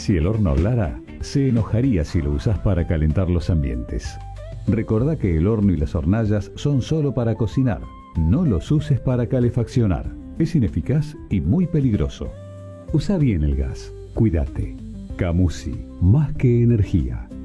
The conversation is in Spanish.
Si el horno hablara, se enojaría si lo usás para calentar los ambientes. Recordá que el horno y las hornallas son solo para cocinar. No los uses para calefaccionar. Es ineficaz y muy peligroso. Usa bien el gas. Cuídate. Camusi, más que energía.